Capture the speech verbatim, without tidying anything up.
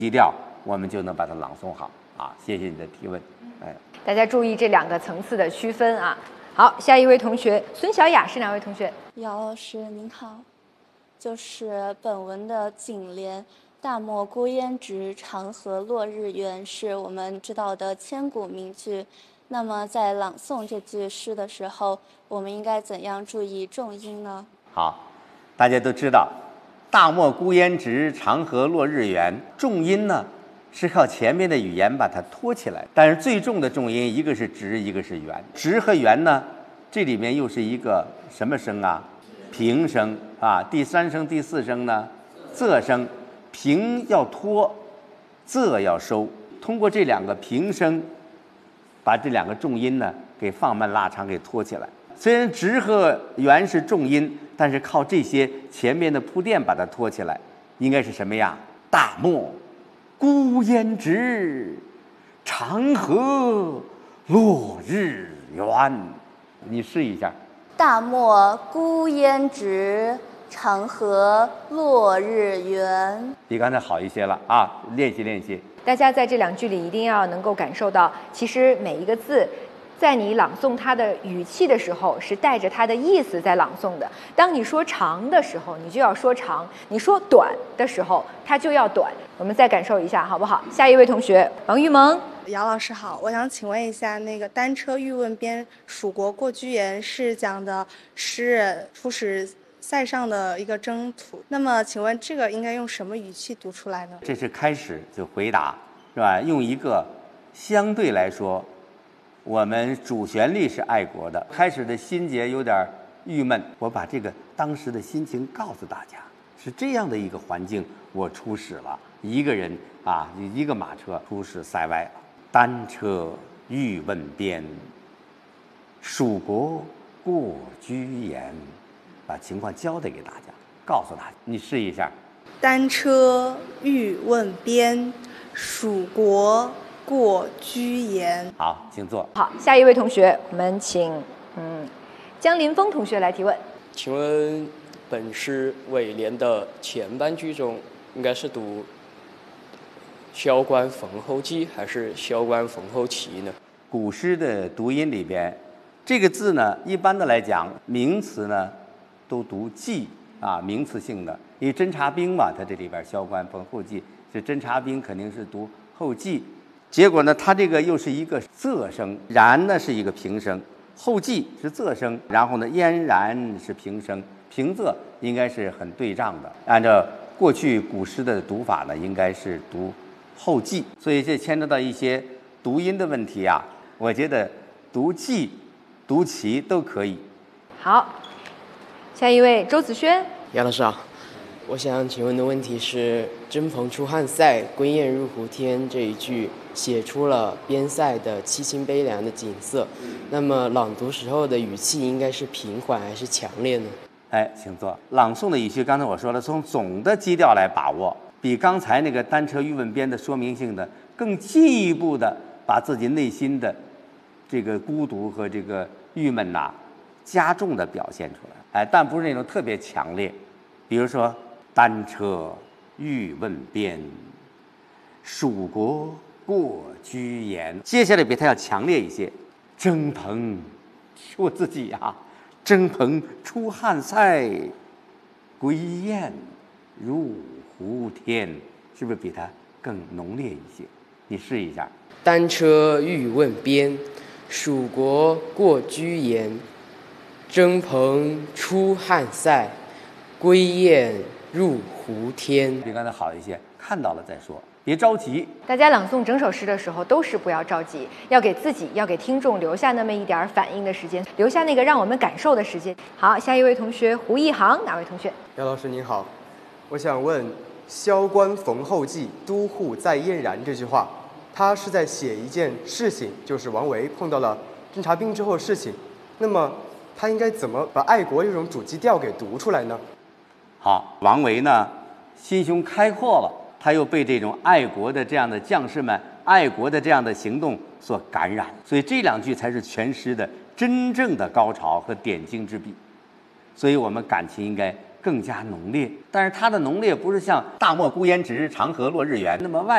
基调，我们就能把它朗诵好啊。谢谢你的提问，哎， 大家注意这两个层次的区分啊。好，下一位同学孙小雅是哪位同学？ 姚老师您好，就是本文的颈联“大漠孤烟直，长河落日圆”是我们知道的千古名句。那么在朗诵这句诗的时候，我们应该怎样注意重音呢？ 好，大家都知道“大漠孤烟直，长河落日圆”，重音呢是靠前面的语言把它托起来，但是最重的重音一个是直，一个是圆。直和圆呢，这里面又是一个什么声啊？平声啊。第三声、第四声呢，仄声。平要托，仄要收。通过这两个平声，把这两个重音呢给放慢、拉长、给托起来。虽然直和圆是重音，但是靠这些前面的铺垫把它托起来，应该是什么呀？大漠孤烟直，长河落日圆。你试一下。 大漠孤烟直，长河落日圆。 比刚才好一些了啊！练习练习。 大家在这两句里一定要能够感受到，其实每一个字，在你朗诵它的语气的时候，是带着它的意思在朗诵的。当你说长的时候，你就要说长；你说短的时候，它就要短。我们再感受一下，好不好？下一位同学王玉萌。 姚老师好，我想请问一下，那个单车欲问边，蜀国过居延是讲的诗人出使塞上的一个征途。那么，请问这个应该用什么语气读出来呢？ 这是开始就回答，是吧？用一个相对来说，我们主旋律是爱国的，开始的心结有点郁闷，我把这个当时的心情告诉大家，是这样的一个环境，我出使了，一个人啊，一个马车出使塞外了。单车欲问边，蜀国过居延。把情况交代给大家，告诉大家，你试一下。 单车欲问边，蜀国过居延。 好，请坐。 好，下一位同学，我们请嗯江林峰同学来提问。 请问本诗尾联的前半句中，应该是读萧关逢候骑还是萧关逢候骑呢？ 古诗的读音里边，这个字呢，一般的来讲，名词呢都读骑啊，名词性的。因为侦察兵嘛，它这里边萧关逢候骑，是侦察兵肯定是读候骑。结果呢，它这个又是一个仄声，然呢是一个平声，候骑是仄声，然后呢嫣然是平声，平仄应该是很对仗的。按照过去古诗的读法呢，应该是读候骑，所以这牵扯到一些读音的问题啊。我觉得读骑、读骑都可以。 好，下一位周子轩。 杨老师啊，我想请问的问题是“征蓬出汉塞，归雁入胡天”这一句写出了边塞的凄清悲凉的景色，那么朗读时候的语气应该是平缓还是强烈呢？ 哎，请坐。朗诵的语气，刚才我说了，从总的基调来把握，比刚才那个单车欲问边的说明性的更进一步的把自己内心的这个孤独和这个郁闷呐、啊，加重的表现出来。哎，但不是那种特别强烈。比如说，单车欲问边，蜀国过居延。接下来比它要强烈一些。征蓬，我自己啊，征蓬出汉塞，归雁入胡天，是不是比它更浓烈一些？你试一下。 单车欲问边，蜀国过居延。征蓬出汉塞，归雁入胡天。 比刚才好一些，看到了再说，别着急。 大家朗诵整首诗的时候都是不要着急，要给自己、要给听众留下那么一点反应的时间，留下那个让我们感受的时间。好，下一位同学胡一航，哪位同学？ 姚老师您好，我想问“萧关逢候骑，都护在燕然”这句话，它是在写一件事情，就是王维碰到了侦察兵之后的事情。那么他应该怎么把爱国这种主基调给读出来呢？ 好，王维呢心胸开阔了，他又被这种爱国的这样的将士们、爱国的这样的行动所感染，所以这两句才是全诗的真正的高潮和点睛之笔。所以我们感情应该更加浓烈，但是它的浓烈不是像大漠孤烟直，长河落日圆那么外